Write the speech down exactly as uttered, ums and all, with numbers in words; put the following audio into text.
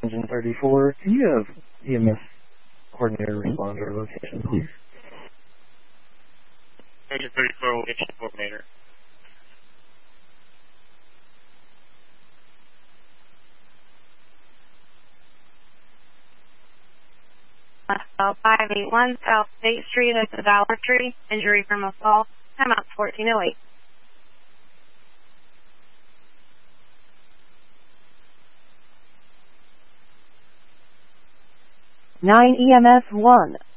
Engine thirty-four. Can you have E M S coordinator respond to our location, please? Engine thirty-four, location coordinator. Uh, five eight one South State Street at the Dollar Tree. Injury from assault. Time out fourteen oh eight. nine E M S one.